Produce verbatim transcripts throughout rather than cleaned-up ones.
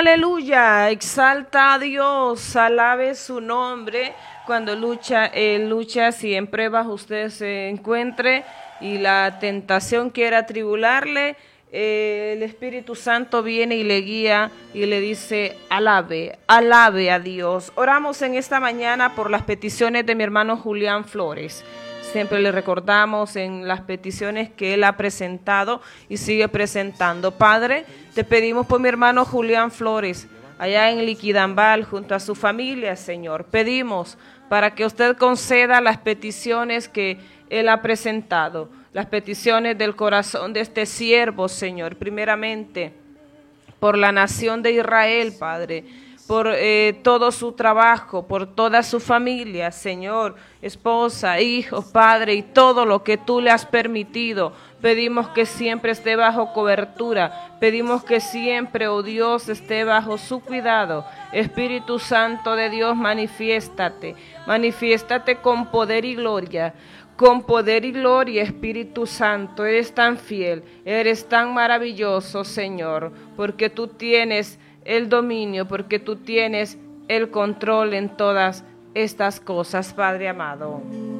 aleluya, exalta a Dios, alabe su nombre. Cuando lucha, eh, lucha, si en pruebas usted se encuentre y la tentación quiera atribularle, eh, el Espíritu Santo viene y le guía y le dice, alabe, alabe a Dios. Oramos en esta mañana por las peticiones de mi hermano Julián Flores. Siempre le recordamos en las peticiones que él ha presentado y sigue presentando. Padre, te pedimos por mi hermano Julián Flores, allá en Liquidambal, junto a su familia, Señor. Pedimos para que usted conceda las peticiones que él ha presentado, las peticiones del corazón de este siervo, Señor. Primeramente, por la nación de Israel, Padre, por eh, todo su trabajo, por toda su familia, Señor, esposa, hijos, Padre, y todo lo que tú le has permitido. Pedimos que siempre esté bajo cobertura, pedimos que siempre, oh Dios, esté bajo su cuidado. Espíritu Santo de Dios, manifiéstate, manifiéstate con poder y gloria. Con poder y gloria, Espíritu Santo, eres tan fiel, eres tan maravilloso, Señor, porque tú tienes el dominio, porque tú tienes el control en todas estas cosas, Padre amado.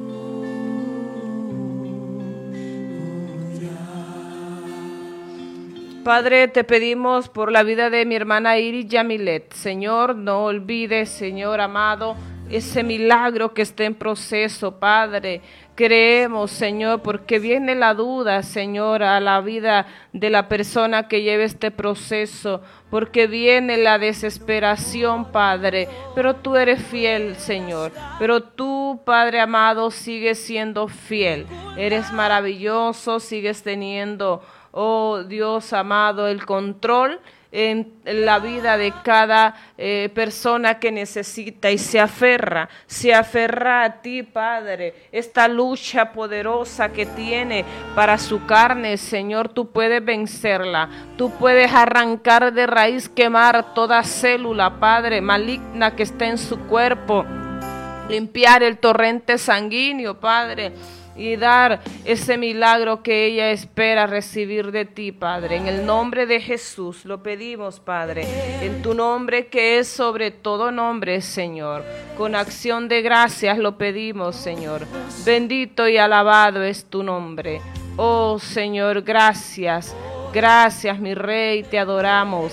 Padre, te pedimos por la vida de mi hermana Iris Yamilet. Señor, no olvides, Señor amado, ese milagro que está en proceso, Padre. Creemos, Señor, porque viene la duda, Señor, a la vida de la persona que lleve este proceso, porque viene la desesperación, Padre, pero tú eres fiel, Señor, pero tú, Padre amado, sigues siendo fiel, eres maravilloso, sigues teniendo, oh Dios amado, el control en la vida de cada eh, persona que necesita y se aferra, se aferra a ti, Padre. Esta lucha poderosa que tiene para su carne, Señor, tú puedes vencerla. Tú puedes arrancar de raíz, quemar toda célula, Padre, maligna que está en su cuerpo. Limpiar el torrente sanguíneo, Padre, y dar ese milagro que ella espera recibir de ti, Padre. En el nombre de Jesús lo pedimos, Padre, en tu nombre que es sobre todo nombre, Señor. Con acción de gracias lo pedimos, Señor. Bendito y alabado es tu nombre. Oh, Señor, gracias. Gracias, mi Rey, te adoramos.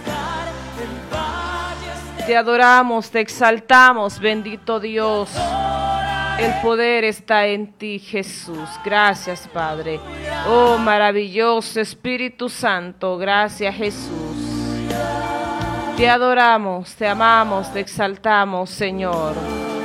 Te adoramos, te exaltamos, bendito Dios. El poder está en ti, Jesús. Gracias, Padre. Oh, maravilloso Espíritu Santo. Gracias, Jesús. Te adoramos, te amamos, te exaltamos, Señor.